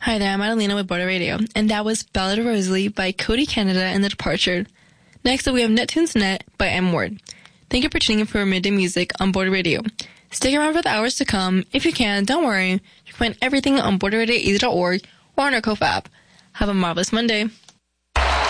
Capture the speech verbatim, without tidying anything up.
Hi there, I'm Adelina with Border Radio, and that was Ballad of Rosalie by Cody Canada and The Departure. Next up, we have Neptune's Net by M. Ward. Thank you for tuning in for midday music on Border Radio. Stick around for the hours to come. If you can, don't worry. You can find everything on border radio easy dot org or on our Kofa app. Have a marvelous Monday.